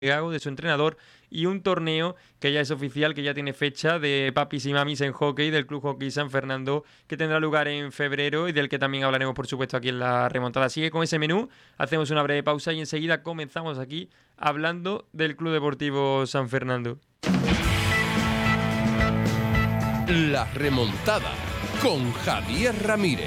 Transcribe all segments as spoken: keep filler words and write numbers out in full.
Gago, de su entrenador, y un torneo que ya es oficial, que ya tiene fecha, de papis y mamis en hockey del Club Hockey San Fernando, que tendrá lugar en febrero y del que también hablaremos, por supuesto, aquí en la remontada. Así que con ese menú hacemos una breve pausa y enseguida comenzamos aquí hablando del Club Deportivo San Fernando. La remontada con Javier Ramírez.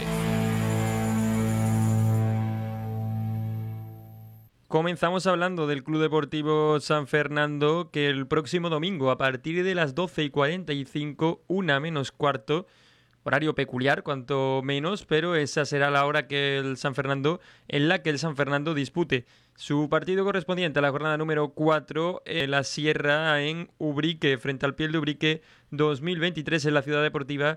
Comenzamos hablando del Club Deportivo San Fernando, que el próximo domingo, a partir de las doce y cuarenta y cinco, una menos cuarto, horario peculiar, cuanto menos, pero esa será la hora que el San Fernando, en la que el San Fernando dispute su partido correspondiente a la jornada número cuatro en la Sierra, en Ubrique, frente al Piel de Ubrique dos mil veintitrés, en la Ciudad Deportiva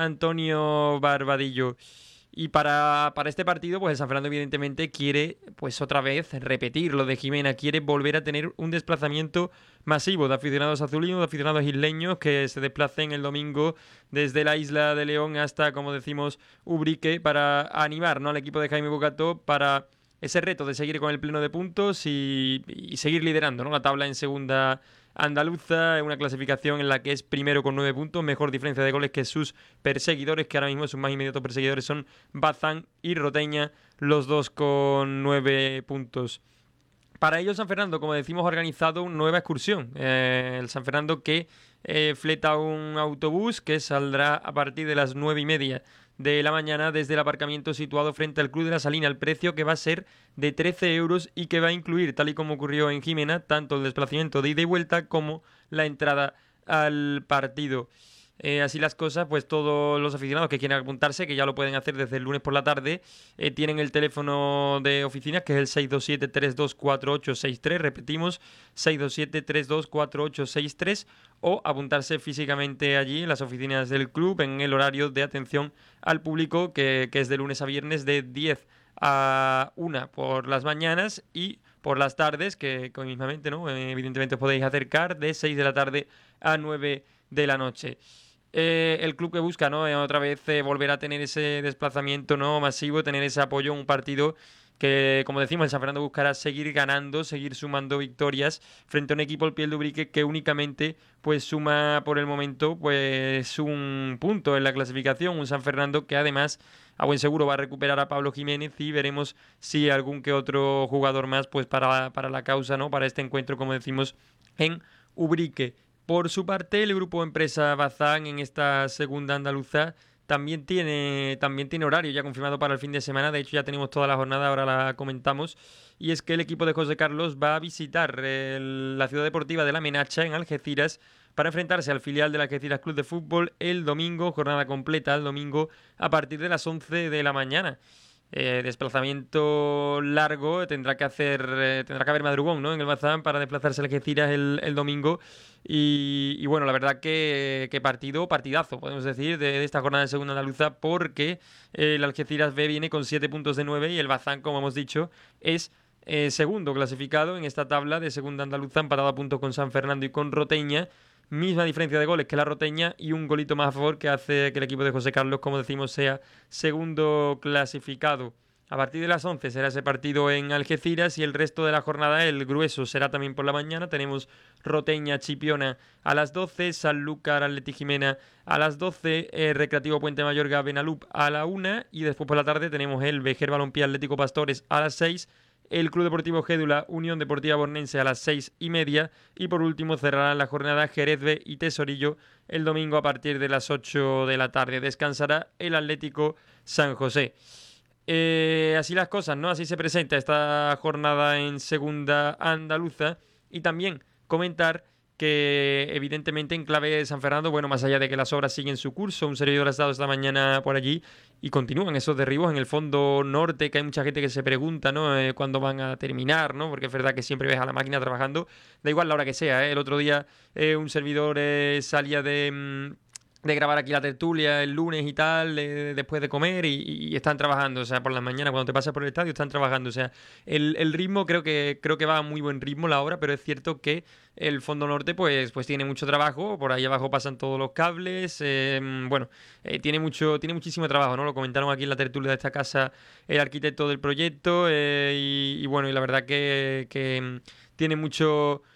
Antonio Barbadillo. Y para, para este partido, pues el San Fernando evidentemente quiere, pues otra vez, repetir lo de Jimena, quiere volver a tener un desplazamiento masivo de aficionados azulinos, de aficionados isleños, que se desplacen el domingo desde la isla de León hasta, como decimos, Ubrique, para animar, ¿no?, al equipo de Jaime Bocato para ese reto de seguir con el pleno de puntos y, y seguir liderando, ¿no?, la tabla en segunda andaluza, una clasificación en la que es primero con nueve puntos, mejor diferencia de goles que sus perseguidores, que ahora mismo sus más inmediatos perseguidores son Bazán y Roteña, los dos con nueve puntos. Para ello, San Fernando, como decimos, ha organizado una nueva excursión. Eh, el San Fernando que eh, fleta un autobús que saldrá a partir de las nueve y media de la mañana desde el aparcamiento situado frente al Club de la Salina. El precio que va a ser de trece euros y que va a incluir, tal y como ocurrió en Jimena, tanto el desplazamiento de ida y vuelta como la entrada al partido. Eh, así las cosas, pues todos los aficionados que quieran apuntarse, que ya lo pueden hacer desde el lunes por la tarde, eh, tienen el teléfono de oficinas, que es el seis dos siete, tres dos cuatro ocho seis tres, repetimos, seis dos siete, tres dos cuatro ocho seis tres, o apuntarse físicamente allí en las oficinas del club en el horario de atención al público, que, que es de lunes a viernes de diez a una por las mañanas, y por las tardes, que, que mismamente, ¿no?, eh, evidentemente os podéis acercar de seis de la tarde a nueve de la noche. Eh, el club que busca, ¿no?, eh, otra vez eh, volver a tener ese desplazamiento, ¿no?, masivo, tener ese apoyo, un partido que, como decimos, el San Fernando buscará seguir ganando, seguir sumando victorias frente a un equipo, el Piel de Ubrique, que únicamente pues suma por el momento pues un punto en la clasificación, un San Fernando que además a buen seguro va a recuperar a Pablo Jiménez, y veremos si algún que otro jugador más pues para, para la causa, ¿no?, para este encuentro, como decimos, en Ubrique. Por su parte, el grupo empresa Bazán en esta segunda andaluza también tiene, también tiene horario ya confirmado para el fin de semana. De hecho, ya tenemos toda la jornada, ahora la comentamos. Y es que el equipo de José Carlos va a visitar el, la ciudad deportiva de La Menacha, en Algeciras, para enfrentarse al filial del Algeciras Club de Fútbol el domingo, jornada completa el domingo, a partir de las once de la mañana. Eh, desplazamiento largo, tendrá que hacer eh, tendrá que haber madrugón, ¿no?, en el Bazán para desplazarse a Algeciras el, el domingo. Y, y bueno, la verdad que, que partido, partidazo, podemos decir, de, de esta jornada de segunda andaluza, porque eh, el Algeciras B viene con siete puntos de nueve y el Bazán, como hemos dicho, es eh, segundo clasificado en esta tabla de segunda andaluza, empatado a puntos con San Fernando y con Roteña. Misma diferencia de goles que la Roteña y un golito más a favor que hace que el equipo de José Carlos, como decimos, sea segundo clasificado. A partir de las once será ese partido en Algeciras, y el resto de la jornada, el grueso, será también por la mañana. Tenemos Roteña Chipiona a las doce, Sanlúcar Atleti Jimena a las doce, eh, Recreativo Puente Mayorga Benalup a la una, y después por la tarde tenemos el Vejer Balompié Atlético Pastores a las seis, el Club Deportivo Gédula Unión Deportiva Bornense a las seis y media, y por último cerrarán la jornada Jerez B y Tesorillo el domingo a partir de las ocho de la tarde. Descansará el Atlético San José. Eh, así las cosas, ¿no? Así se presenta esta jornada en segunda andaluza. Y también comentar que evidentemente en clave de San Fernando, bueno, más allá de que las obras siguen su curso, un servidor ha estado esta mañana por allí y continúan esos derribos en el fondo norte, que hay mucha gente que se pregunta, ¿no?, eh, cuándo van a terminar, ¿no?, porque es verdad que siempre ves a la máquina trabajando, da igual la hora que sea, ¿eh? El otro día eh, un servidor eh, salía de... Mmm, de grabar aquí la tertulia el lunes y tal, eh, después de comer, y, y están trabajando, o sea, por la mañana cuando te pasas por el estadio están trabajando, o sea, el, el ritmo creo que creo que va a muy buen ritmo la obra, pero es cierto que el Fondo Norte pues pues tiene mucho trabajo, por ahí abajo pasan todos los cables, eh, bueno, eh, tiene mucho tiene muchísimo trabajo, ¿no? Lo comentaron aquí en la tertulia de esta casa el arquitecto del proyecto, eh, y, y bueno, y la verdad que, que mm, tiene mucho